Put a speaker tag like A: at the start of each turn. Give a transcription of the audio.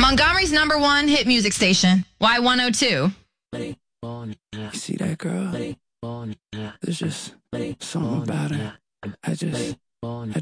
A: Montgomery's #1 hit music station, Y102.
B: You see that girl? There's just something about her. I just